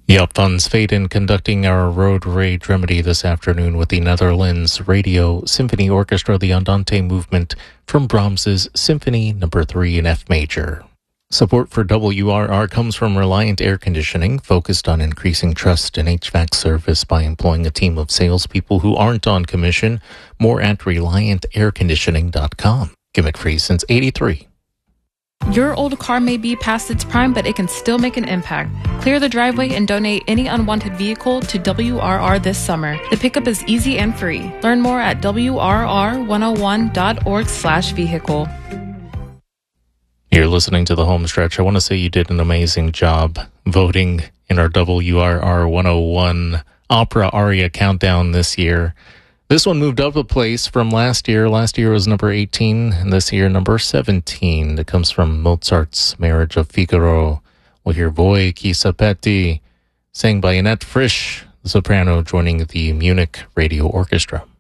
Jaap van Zweden conducting our road rage remedy this afternoon with the Netherlands Radio Symphony Orchestra, the Andante movement from Brahms's Symphony No. 3 in F major. Support for WRR comes from Reliant Air Conditioning, focused on increasing trust in HVAC service by employing a team of salespeople who aren't on commission. More at ReliantAirConditioning.com. Gimmick free since '83. Your old car may be past its prime, but it can still make an impact. Clear the driveway and donate any unwanted vehicle to WRR this summer. The pickup is easy and free. Learn more at WRR101.org/vehicle. You're listening to The Home Stretch. I want to say you did an amazing job voting in our WRR 101 opera aria countdown this year. This one moved up a place from last year. Last year was number 18, and this year number 17. It comes from Mozart's Marriage of Figaro. We'll hear Voi chi sapete, sang by Annette Frisch, the soprano, joining the Munich Radio Orchestra.